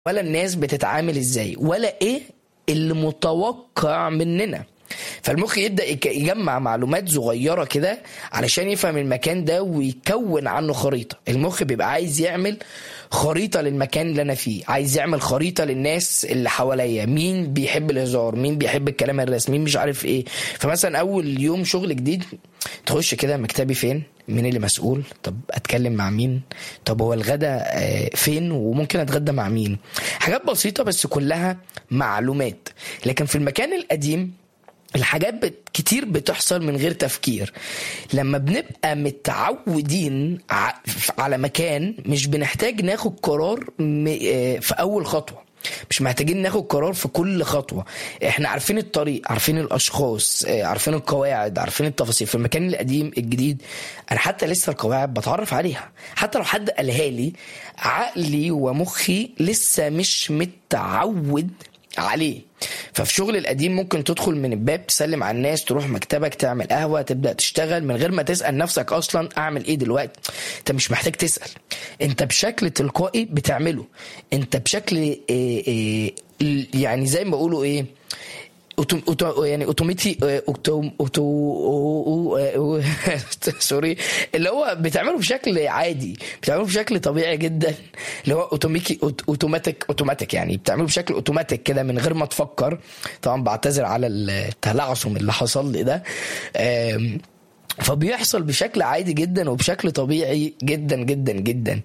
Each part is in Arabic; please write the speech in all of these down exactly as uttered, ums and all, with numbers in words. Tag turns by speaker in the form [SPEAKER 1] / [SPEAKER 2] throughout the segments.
[SPEAKER 1] ولا الناس بتتعامل ازاي، ولا ايه اللي متوقع مننا. فالمخ يبدأ يجمع معلومات صغيرة كده علشان يفهم المكان ده ويكون عنه خريطة. المخ بيبقى عايز يعمل خريطة للمكان اللي أنا فيه، عايز يعمل خريطة للناس اللي حواليا، مين بيحب الهزار، مين بيحب الكلام الرسمي، مين مش عارف ايه. فمثلا أول يوم شغل جديد تخش كده، مكتبي فين، مين اللي مسؤول، طب أتكلم مع مين، طب هو الغدا فين وممكن أتغدى مع مين. حاجات بسيطة بس كلها معلومات. لكن في المكان القديم الحاجات بت... كتير بتحصل من غير تفكير. لما بنبقى متعودين ع... على مكان مش بنحتاج ناخد قرار م... في أول خطوة، مش محتاجين ناخد قرار في كل خطوة. احنا عارفين الطريق، عارفين الأشخاص، عارفين القواعد، عارفين التفاصيل. في المكان القديم الجديد أنا حتى لسه القواعد بتعرف عليها، حتى لو حد قالها لي عقلي ومخي لسه مش متعود عليه. ففي شغل القديم ممكن تدخل من الباب، تسلم على الناس، تروح مكتبك، تعمل قهوة، تبدأ تشتغل من غير ما تسأل نفسك أصلا أعمل إيه دلوقتي. أنت مش محتاج تسأل، أنت بشكل تلقائي بتعمله. أنت بشكل إيه إيه يعني زي ما بقولوا إيه أوتو يعني اوتوماتي اوتو اوتو سوري اللي هو بتعمله بشكل عادي، بتعمله بشكل طبيعي جدا، اللي هو اوتوميكي اوتوماتيك اوتوماتيك يعني بتعمله بشكل اوتوماتيك كده من غير ما تفكر. طبعا بعتذر على التلعثم اللي حصل لي ده، فبيحصل بشكل عادي جدا وبشكل طبيعي جدا جدا جدا.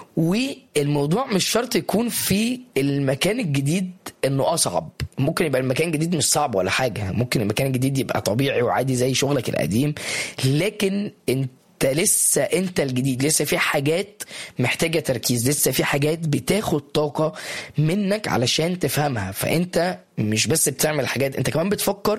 [SPEAKER 1] والموضوع مش شرط يكون في المكان الجديد انه اصعب، ممكن يبقى المكان الجديد مش صعب ولا حاجة، ممكن المكان الجديد يبقى طبيعي وعادي زي شغلك القديم، لكن انت لسه انت الجديد، لسه في حاجات محتاجة تركيز، لسه في حاجات بتاخد طاقة منك علشان تفهمها. فانت مش بس بتعمل حاجات، انت كمان بتفكر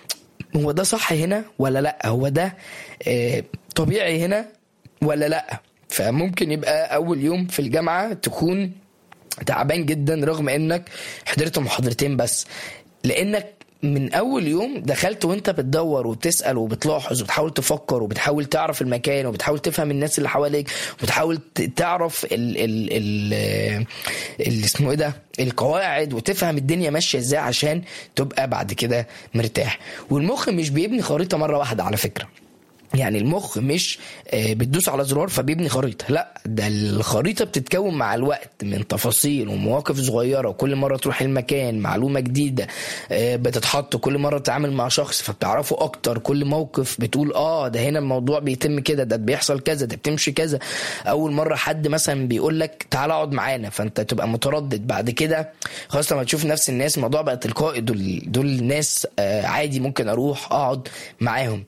[SPEAKER 1] هو ده صح هنا ولا لا، هو ده اه طبيعي هنا ولا لا. فممكن يبقى اول يوم في الجامعة تكون تعبان جدا رغم انك حضرت محاضرتين بس، لانك من اول يوم دخلت وانت بتدور وبتسأل وبتلاحظ وبتحاول تفكر وبتحاول تعرف المكان وبتحاول تفهم الناس اللي حواليك وبتحاول تعرف ال ال ال ال اسمه ايه ده القواعد وتفهم الدنيا ماشية ازاي عشان تبقى بعد كده مرتاح. والمخ مش بيبني خريطة مرة واحدة على فكرة، يعني المخ مش بتدوس على زرار فبيبني خريطة، لا، ده الخريطة بتتكون مع الوقت من تفاصيل ومواقف صغيرة، وكل مرة تروح المكان معلومة جديدة بتتحط، كل مرة تتعامل مع شخص فبتعرفه اكتر، كل موقف بتقول اه ده هنا الموضوع بيتم كده، ده بيحصل كذا، ده بتمشي كذا. اول مرة حد مثلا بيقول لك تعال اقعد معانا فانت تبقى متردد، بعد كده خلاص لما تشوف نفس الناس الموضوع بقى تلقائي، دول دول ناس عادي ممكن اروح اقعد معاهم.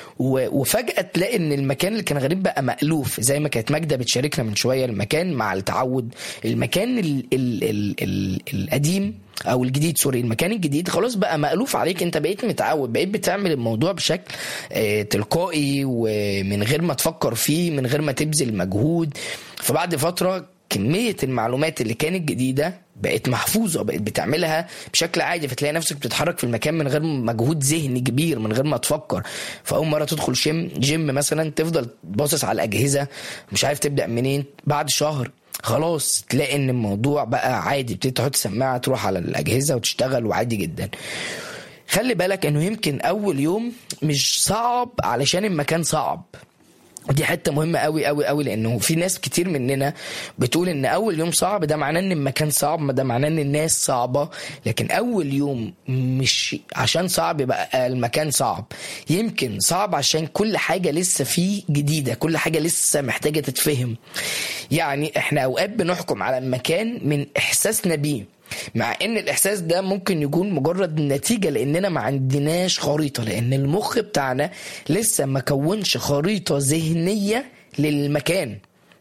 [SPEAKER 1] وفجأة تلاقي ان المكان اللي كان غريب بقى مألوف، زي ما كانت ماجدة بتشاركنا من شوية، المكان مع التعود، المكان ال ال ال ال القديم او الجديد سوري المكان الجديد خلاص بقى مألوف عليك، انت بقيت متعود، بقيت بتعمل الموضوع بشكل اه تلقائي ومن غير ما تفكر فيه، من غير ما تبذل مجهود. فبعد فترة كمية المعلومات اللي كانت جديدة بقت محفوظة، بقت بتعملها بشكل عادي، فتلاقي نفسك بتتحرك في المكان من غير مجهود ذهني كبير، من غير ما تفكر. فأول مرة تدخل جيم جيم مثلا تفضل باصص على الأجهزة مش عارف تبدأ منين، بعد شهر خلاص تلاقي ان الموضوع بقى عادي، بتبتدي تحط سماعة تروح على الأجهزة وتشتغل وعادي جدا. خلي بالك انه يمكن أول يوم مش صعب علشان المكان صعب، ودي حته مهمه قوي قوي قوي، لانه في ناس كتير مننا بتقول ان اول يوم صعب، ده معناه ان المكان صعب، ده معناه ان الناس صعبه. لكن اول يوم مش عشان صعب يبقى المكان صعب، يمكن صعب عشان كل حاجه لسه فيه جديده، كل حاجه لسه محتاجه تتفهم. يعني احنا اوقات بنحكم على المكان من احساسنا بيه، مع ان الاحساس ده ممكن يكون مجرد نتيجة لاننا ما عندناش خريطة، لان المخ بتاعنا لسه ما كونش خريطة ذهنية للمكان.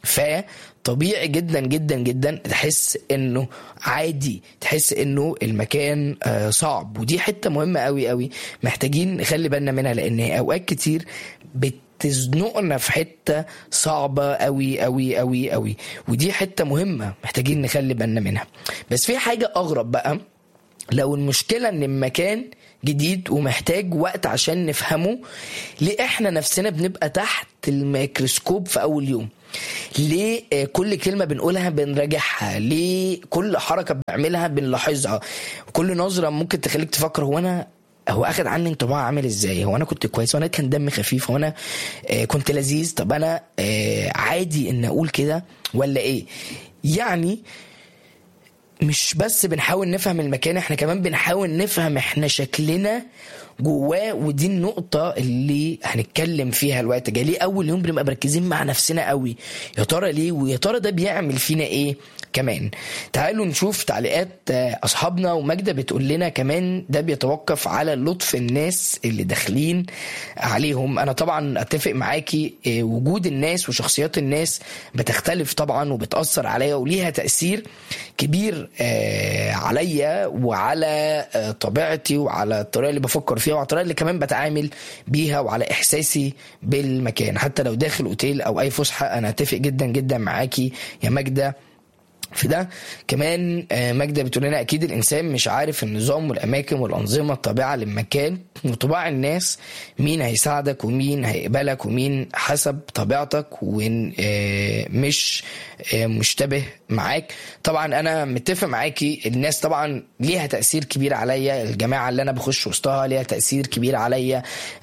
[SPEAKER 1] فطبيعي جدا جدا جدا تحس انه عادي، تحس انه المكان صعب. ودي حتة مهمة قوي قوي محتاجين نخلي بالنا منها، لان اوقات كتير بت تزنقنا في حتة صعبة قوي قوي قوي قوي، ودي حتة مهمة محتاجين نخلي بالنا منها. بس في حاجة أغرب بقى، لو المشكلة ان المكان جديد ومحتاج وقت عشان نفهمه، ليه احنا نفسنا بنبقى تحت الميكروسكوب في أول يوم؟ ليه آه، كل كلمة بنقولها بنراجعها، ليه كل حركة بنعملها بنلاحظها، كل نظرة ممكن تخليك تفكر هو أنا هو اخد عني انطباع عامل ازاي، هو انا كنت كويس، وانا كان دمي خفيف، وانا آه كنت لذيذ، طب انا آه عادي ان اقول كده ولا ايه. يعني مش بس بنحاول نفهم المكان، احنا كمان بنحاول نفهم احنا شكلنا جواه. ودي النقطة اللي هنتكلم فيها الوقت جاي. ليه اول يوم بنبقى مركزين مع نفسنا قوي؟ يا ترى ليه؟ ويا ترى ده بيعمل فينا ايه كمان؟ تعالوا نشوف تعليقات اصحابنا. وماجدة بتقول لنا كمان ده بيتوقف على لطف الناس اللي داخلين عليهم. انا طبعا اتفق معاكي، وجود الناس وشخصيات الناس بتختلف طبعا وبتأثر عليا وليها تأثير كبير عليا وعلى طبيعتي وعلى الطريقة اللي بفكر فيها وعلى الطريقة اللي كمان بتعامل بيها وعلى احساسي بالمكان. حتى لو داخل اوتيل او اي فسحة انا اتفق جدا جدا معاكي يا ماجدة في ده. كمان ماجدة بتقول لنا اكيد الانسان مش عارف النظام والاماكن والانظمه الطابعه للمكان وطباع الناس، مين هيساعدك ومين هيقبلك ومين حسب طبيعتك ومش مشتبه معاك. طبعا انا متفق معاكي، الناس طبعا ليها تاثير كبير عليا، الجماعه اللي انا بخش وسطها ليها تاثير كبير عليا،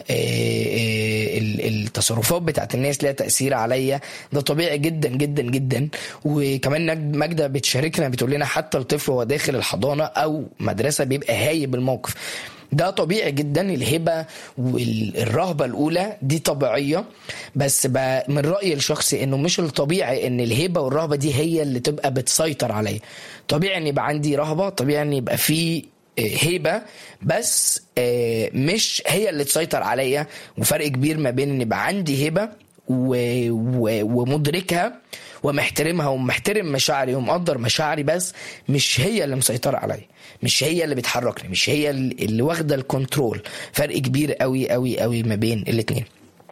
[SPEAKER 1] التصرفات بتاعت الناس ليها تاثير عليا، ده طبيعي جدا جدا جدا. وكمان ماجدة بتشاركنا بتقول لنا حتى الطفل وهو داخل الحضانه او مدرسه بيبقى هايب الموقف، ده طبيعي جدا. الهبة والرهبة الأولى دي طبيعية، بس من رأيي الشخصي إنه مش الطبيعي إن الهبة والرهبة دي هي اللي تبقى بتسيطر عليا. طبيعي إن يبقى عندي رهبة، طبيعي إن يبقى في هبة، بس مش هي اللي تسيطر عليا. وفرق كبير ما بين إن يبقى عندي هبة ومدركها ومحترمها ومحترم مشاعري ومقدر مشاعري، بس مش هي اللي مسيطرة عليا، مش هي اللي بتحركني، مش هي اللي واخدة الكنترول. فرق كبير قوي قوي قوي ما بين الاتنين.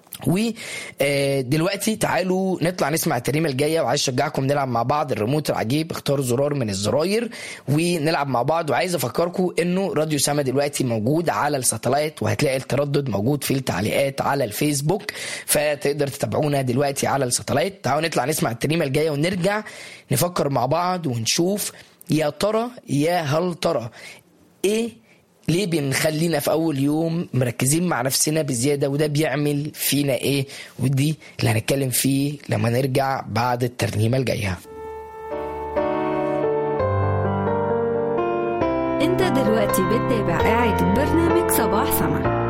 [SPEAKER 1] ودلوقتي تعالوا نطلع نسمع التريمة الجاية، وعايز اشجعكم نلعب مع بعض الريموت العجيب، اختاروا زرار من الزراير ونلعب مع بعض. وعايز افكركم انه راديو سما دلوقتي موجود على الساتلايت، وهتلاقي التردد موجود في التعليقات على الفيسبوك، فتقدر تتابعونا دلوقتي على الساتلايت. تعالوا نطلع نسمع التريمة الجاية ونرجع نفكر مع بعض ونشوف يا ترى يا هل ترى ايه ليه بنخلينا في اول يوم مركزين مع نفسنا بزيادة، وده بيعمل فينا ايه. ودي اللي هنتكلم فيه لما نرجع بعد الترنيمة الجاية.
[SPEAKER 2] انت دلوقتي بتتابع قاعد برنامج صباح سما.